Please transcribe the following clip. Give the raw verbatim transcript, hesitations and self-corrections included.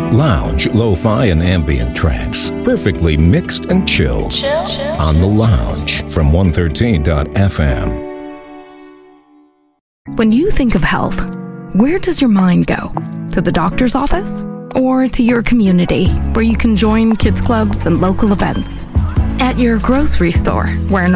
Lounge, lo-fi, and ambient tracks, perfectly mixed and chilled. Chill, chill, on The Lounge from one thirteen dot f m. When you think of health, where does your mind go? To the doctor's office? Or to your community, where you can join kids clubs and local events? At your grocery store, where an